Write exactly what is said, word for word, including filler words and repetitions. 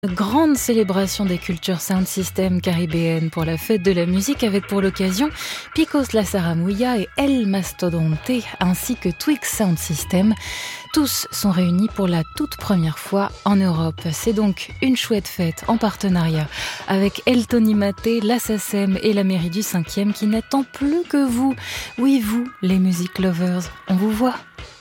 Grande célébration des cultures sound system caribéennes pour la fête de la musique avec pour l'occasion Picos La Saramouya et El Mastodonte ainsi que Twix Sound System. Tous sont réunis pour la toute première fois en Europe. C'est donc une chouette fête en partenariat avec El Tonimate, la SACEM et la mairie du cinquième qui n'attend plus que vous. Oui, vous, les music lovers, on vous voit.